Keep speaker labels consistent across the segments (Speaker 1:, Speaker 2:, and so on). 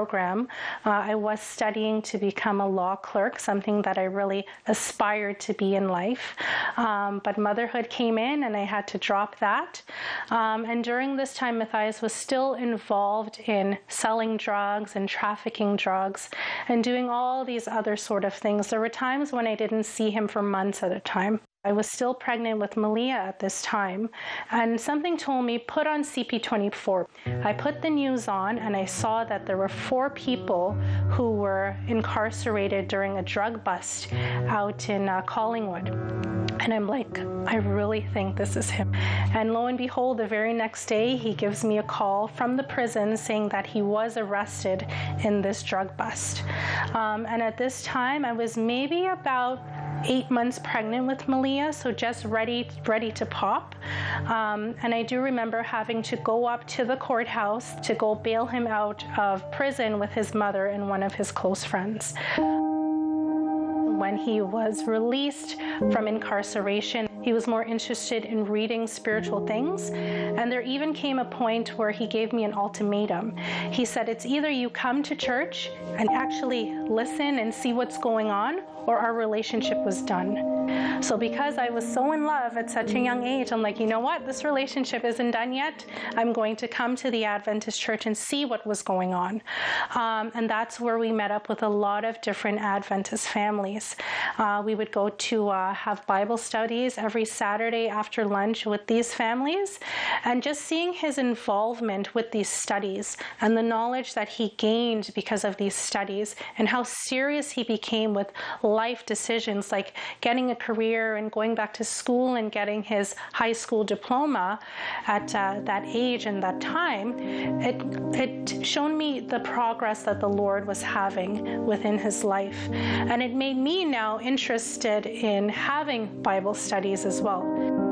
Speaker 1: program. I was studying to become a law clerk, something that I really aspired to be in life. But motherhood came in and I had to drop that. And during this time, Matthias was still involved in selling drugs and trafficking drugs and doing all these other sort of things. There were times when I didn't see him for months at a time. I was still pregnant with Malia at this time, and something told me, put on CP24. I put the news on, and I saw that there were 4 people who were incarcerated during a drug bust out in Collingwood. And I'm like, I really think this is him. And lo and behold, the very next day, he gives me a call from the prison saying that he was arrested in this drug bust. And at this time, I was maybe about 8 months pregnant with Malia, so just ready to pop. And I do remember having to go up to the courthouse to go bail him out of prison with his mother and one of his close friends. When he was released from incarceration, he was more interested in reading spiritual things. And there even came a point where he gave me an ultimatum. He said, it's either you come to church and actually listen and see what's going on, or our relationship was done. So because I was so in love at such a young age, I'm like, you know what? This relationship isn't done yet. I'm going to come to the Adventist church and see what was going on. And that's where we met up with a lot of different Adventist families. We would go to have Bible studies every Saturday after lunch with these families. And just seeing his involvement with these studies and the knowledge that he gained because of these studies and how serious he became with life decisions like getting a career and going back to school and getting his high school diploma at that age and that time, it showed me the progress that the Lord was having within his life. And it made me now interested in having Bible studies as well.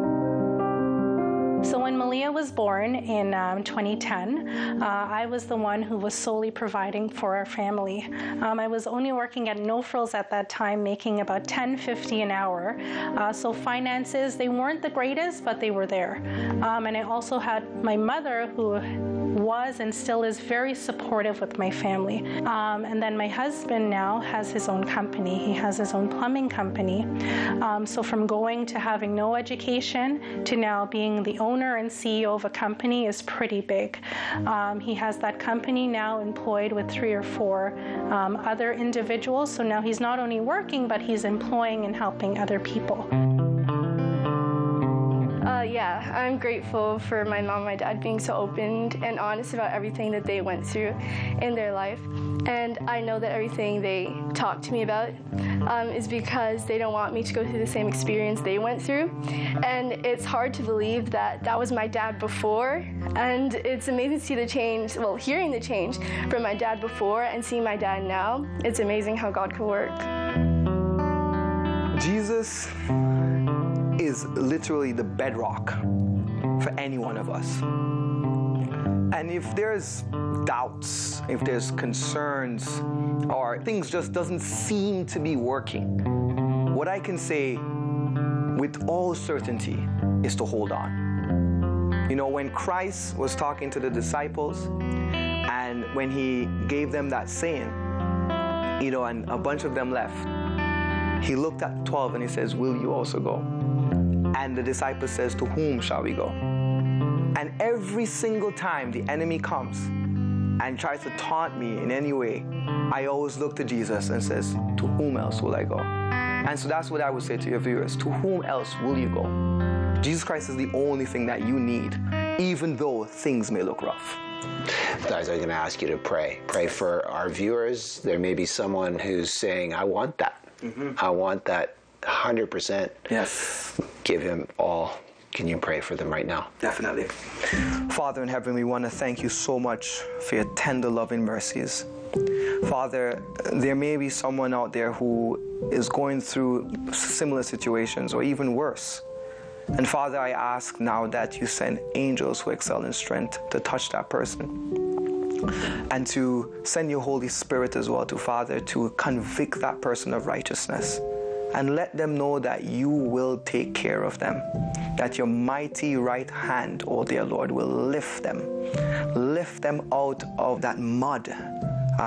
Speaker 1: So when Malia was born in 2010, I was the one who was solely providing for our family. I was only working at No Frills at that time, making about $10.50 an hour. So finances, they weren't the greatest, but they were there. And I also had my mother, who was and still is very supportive with my family. And then my husband now has his own company. He has his own plumbing company. So from going to having no education to now being the owner and CEO of a company is pretty big. He has that company now employed with 3 or 4 other individuals. So now he's not only working, but he's employing and helping other people.
Speaker 2: Yeah, I'm grateful for my mom and my dad being so open and honest about everything that they went through in their life. And I know that everything they talk to me about is because they don't want me to go through the same experience they went through. And it's hard to believe that that was my dad before. And it's amazing to see the change, well, hearing the change from my dad before and seeing my dad now. It's amazing how God could work.
Speaker 3: Jesus is literally the bedrock for any one of us. And if there's doubts, if there's concerns, or things just doesn't seem to be working, what I can say with all certainty is to hold on. You know, when Christ was talking to the disciples and when he gave them that saying, you know, and a bunch of them left, he looked at 12 and he says, will you also go? And the disciple says, to whom shall we go? And every single time the enemy comes and tries to taunt me in any way, I always look to Jesus and says, to whom else will I go? And so that's what I would say to your viewers. To whom else will you go? Jesus Christ is the only thing that you need, even though things may look rough.
Speaker 4: Guys, I'm going to ask you to pray. Pray for our viewers. There may be someone who's saying, I want that. I want that 100%.
Speaker 3: Yes.
Speaker 4: Give him all. Can you pray for them right now?
Speaker 3: Definitely. Father in heaven, we want to thank you so much for your tender loving mercies. Father, there may be someone out there who is going through similar situations or even worse. And Father, I ask now that you send angels who excel in strength to touch that person. And to send your Holy Spirit as well to Father to convict that person of righteousness. And let them know that you will take care of them. That your mighty right hand, oh dear Lord, will lift them out of that mud